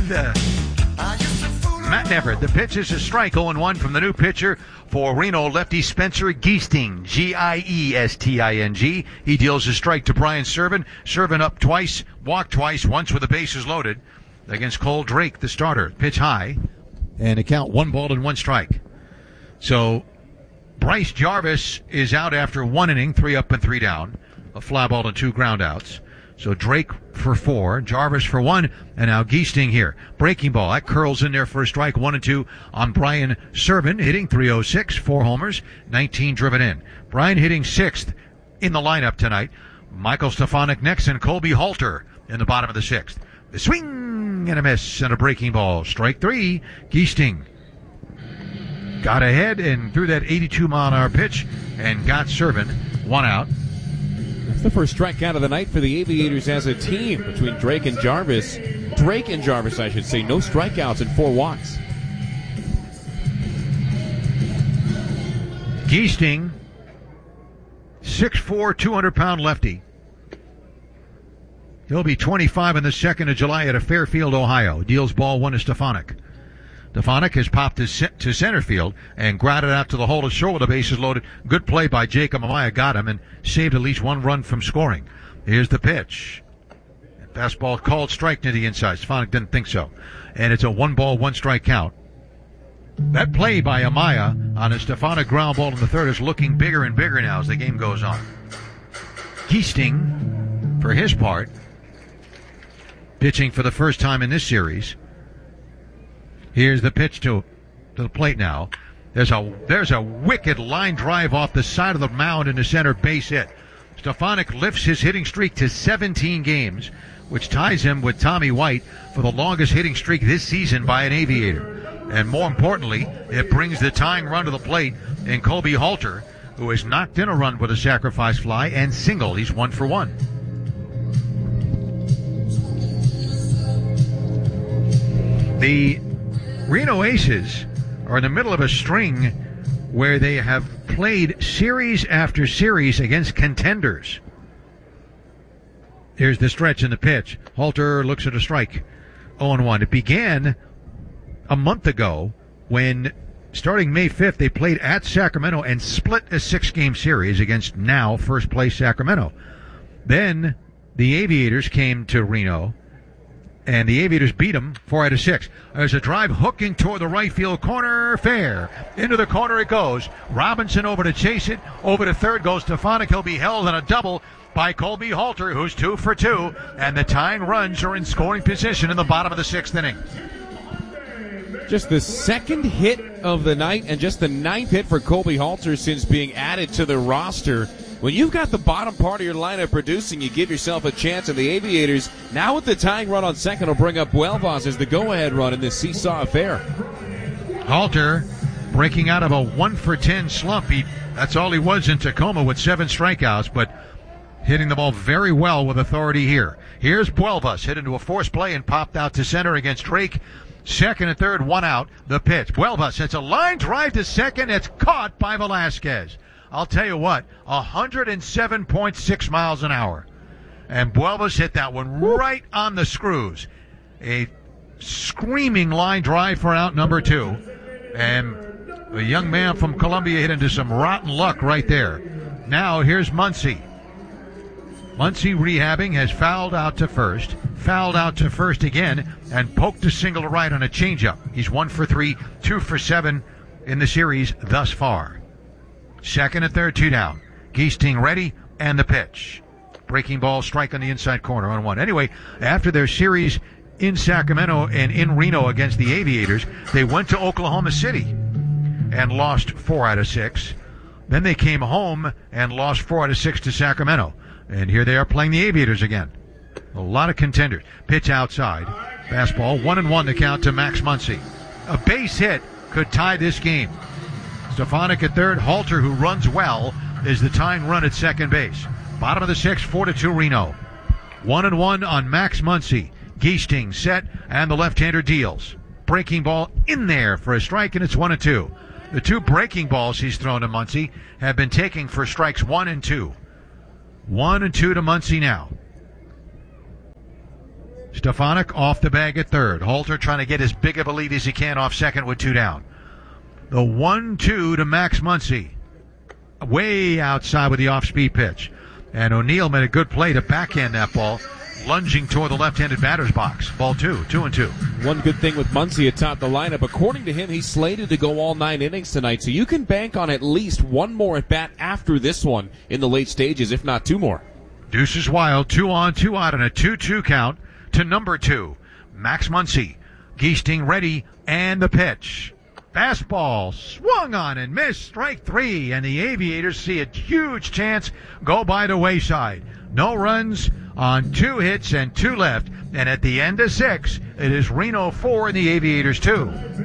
Matt Neffert. The pitch is a strike, 0-1 from the new pitcher for Reno lefty Spencer Giesting, Giesting. He deals a strike to Brian Serven. Serven up twice, walked twice, once with the bases loaded against Cole Drake, the starter. Pitch high, and a count 1-1 strike. So Bryce Jarvis is out after 1 inning, 3 up and 3 down. A fly ball and 2 ground outs. So Drake for 4, Jarvis for 1, and now Giesting here. Breaking ball, that curls in there for a strike, 1-2 on Brian Serven, hitting .306, 4 homers, 19 driven in. Brian hitting 6th in the lineup tonight. Michael Stefanik next, and Colby Halter in the bottom of the 6th. The swing and a miss, and a breaking ball. Strike 3, Giesting got ahead and threw that 82-mile-an-hour pitch and got Serven 1 out. That's the first strikeout of the night for the Aviators as a team between Drake and Jarvis. Drake and Jarvis, I should say. No strikeouts and 4 walks. Giesting, 6'4", 200-pound lefty. He'll be 25 on the 2nd of July at Fairfield, Ohio. Deals ball 1 to Stefanik. Stefanik has popped to center field and grounded out to the hole to short with the bases loaded. Good play by Jacob Amaya, got him and saved at least 1 run from scoring. Here's the pitch. Fastball called strike to the inside. Stefanik didn't think so. And it's a 1-1 strike count. That play by Amaya on a Stefanik ground ball in the 3rd is looking bigger and bigger now as the game goes on. Giesting, for his part, pitching for the first time in this series. Here's the pitch to the plate now. There's a wicked line drive off the side of the mound into center, base hit. Stefanik lifts his hitting streak to 17 games, which ties him with Tommy White for the longest hitting streak this season by an Aviator. And more importantly, it brings the tying run to the plate in Colby Halter, who has knocked in a run with a sacrifice fly and singled. He's 1 for 1. The Reno Aces are in the middle of a string where they have played series after series against contenders. Here's the stretch in the pitch. Halter looks at a strike. 0-1. It began a month ago when, starting May 5th, they played at Sacramento and split a 6-game series against now first place Sacramento. Then the Aviators came to Reno, and the Aviators beat them 4 out of 6. There's a drive hooking toward the right field corner. Fair. Into the corner it goes. Robinson over to chase it. Over to third goes Stefanik. He'll be held in a double by Colby Halter, who's 2 for 2. And the tying runs are in scoring position in the bottom of the 6th inning. Just the 2nd hit of the night and just the 9th hit for Colby Halter since being added to the roster. When you've got the bottom part of your lineup producing, you give yourself a chance. And the Aviators, now with the tying run on second, will bring up Buelvas as the go-ahead run in this seesaw affair. Halter breaking out of a 1 for 10 slump. That's all he was in Tacoma with 7 strikeouts, but hitting the ball very well with authority here. Here's Buelvas, hit into a forced play and popped out to center against Drake. 2nd and 3rd, 1 out. The pitch. Buelvas hits a line drive to second. It's caught by Velasquez. I'll tell you what, 107.6 miles an hour. And Buelvas hit that one right on the screws. A screaming line drive for out number 2. And the young man from Columbia hit into some rotten luck right there. Now here's Muncy. Muncy rehabbing, has fouled out to first again, and poked a single to right on a changeup. He's 1 for 3, 2 for 7 in the series thus far. 2nd and 3rd, 2 down. Giesting ready, and the pitch. Breaking ball, strike on the inside corner on 1. Anyway, after their series in Sacramento and in Reno against the Aviators, they went to Oklahoma City and lost 4 out of 6. Then they came home and lost 4 out of 6 to Sacramento. And here they are playing the Aviators again. A lot of contenders. Pitch outside. Fastball, 1-1 the count to Max Muncy. A base hit could tie this game. Stefanik at third. Halter, who runs well, is the tying run at second base. Bottom of the 6th, 4-2 Reno. 1-1 on Max Muncy. Giesting set, and the left-hander deals. Breaking ball in there for a strike, and it's 1-2. The 2 breaking balls he's thrown to Muncy have been taken for strikes 1 and 2. 1-2 to Muncy now. Stefanik off the bag at third. Halter trying to get as big of a lead as he can off second with 2 down. The 1-2 to Max Muncy. Way outside with the off-speed pitch. And O'Neill made a good play to backhand that ball, lunging toward the left-handed batter's box. Ball 2-2. One good thing with Muncy atop the lineup, according to him, he's slated to go all 9 innings tonight, so you can bank on at least one more at-bat after this one in the late stages, if not 2 more. Deuces Wild, 2 on, 2 out, and a 2-2 count to number 2. Max Muncy. Giesting ready, and the pitch. Fastball swung on and missed. Strike 3, and the Aviators see a huge chance go by the wayside. No runs on 2 hits and 2 left, and at the end of 6, it is Reno 4 and the Aviators 2.